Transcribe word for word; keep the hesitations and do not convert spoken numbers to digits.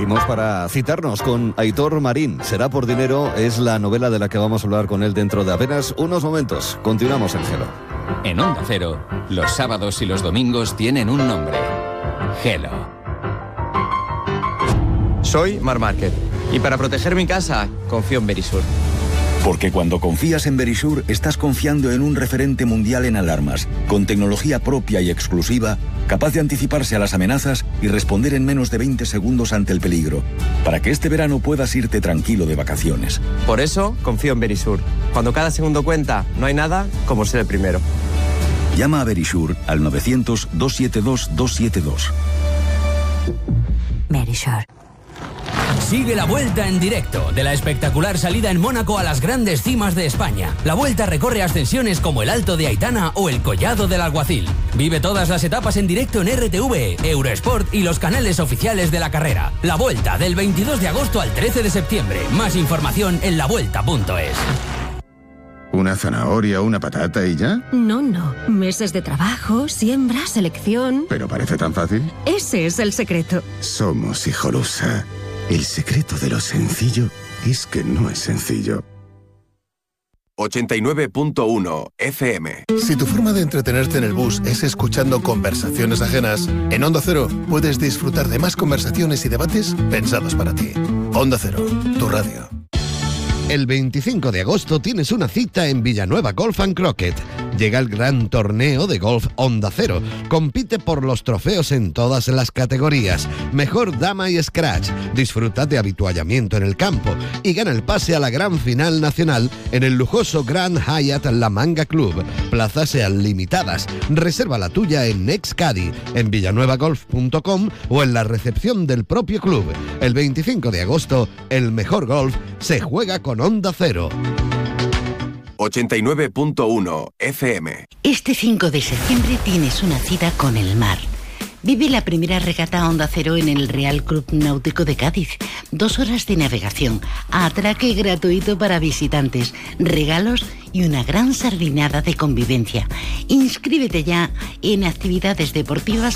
Seguimos para citarnos con Aitor Marín. Será por dinero, es la novela de la que vamos a hablar con él dentro de apenas unos momentos. Continuamos en Hello. En Onda Cero, los sábados y los domingos tienen un nombre. Hello. Soy Mar Márquez y para proteger mi casa confío en Verisur. Porque cuando confías en Verisur, estás confiando en un referente mundial en alarmas, con tecnología propia y exclusiva, capaz de anticiparse a las amenazas y responder en menos de veinte segundos ante el peligro, para que este verano puedas irte tranquilo de vacaciones. Por eso confío en Verisur. Cuando cada segundo cuenta, no hay nada como ser el primero. Llama a Verisur al novecientos, doscientos setenta y dos, doscientos setenta y dos. Verisur. Sigue la Vuelta en directo, de la espectacular salida en Mónaco a las grandes cimas de España. La Vuelta recorre ascensiones como el Alto de Aitana o el Collado del Alguacil. Vive todas las etapas en directo en R T V, Eurosport y los canales oficiales de la carrera. La Vuelta, del veintidós de agosto al trece de septiembre. Más información en la vuelta punto es. ¿Una zanahoria, una patata y ya? No, no. Meses de trabajo, siembra, selección... ¿Pero parece tan fácil? Ese es el secreto. Somos Hijolusa. El secreto de lo sencillo es que no es sencillo. ochenta y nueve punto uno F M. Si tu forma de entretenerte en el bus es escuchando conversaciones ajenas, en Onda Cero puedes disfrutar de más conversaciones y debates pensados para ti. Onda Cero, tu radio. El veinticinco de agosto tienes una cita en Villanueva Golf and Croquet. Llega el gran torneo de golf Onda Cero. Compite por los trofeos en todas las categorías. Mejor dama y scratch. Disfruta de habituallamiento en el campo y gana el pase a la gran final nacional en el lujoso Grand Hyatt La Manga Club. Plazas sean limitadas. Reserva la tuya en Nextcadi, en villanueva golf punto com o en la recepción del propio club. El veinticinco de agosto, el mejor golf se juega con Onda Cero. ochenta y nueve punto uno F M. Este cinco de septiembre tienes una cita con el mar. Vive la primera regata Onda Cero en el Real Club Náutico de Cádiz. Dos horas de navegación, atraque gratuito para visitantes, regalos y una gran sardinada de convivencia. Inscríbete ya en actividades deportivas